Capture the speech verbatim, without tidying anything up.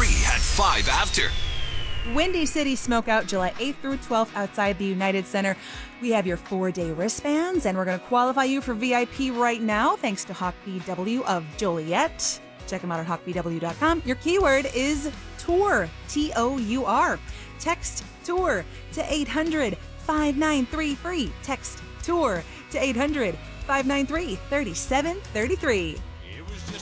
free at five after. Windy City Smokeout, July eighth through twelfth outside the United Center. We have your four-day wristbands, and we're going to qualify you for V I P right now thanks to Hawk B W of Joliet. Check them out at hawk b w dot com. Your keyword is TOUR, T O U R. Text TOUR to eight hundred, five nine three, free. Text TOUR to eight hundred, five nine three, three seven three three. It was just